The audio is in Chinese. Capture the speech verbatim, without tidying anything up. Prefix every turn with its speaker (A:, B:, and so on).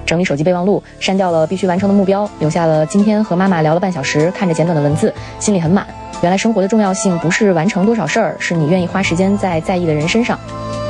A: 整理手机备忘录，删掉了必须完成的目标，留下了今天和妈妈聊了半小时，看着简短的文字，心里很满。原来生活的重要性不是完成多少事儿，是你愿意花时间在在意的人身上。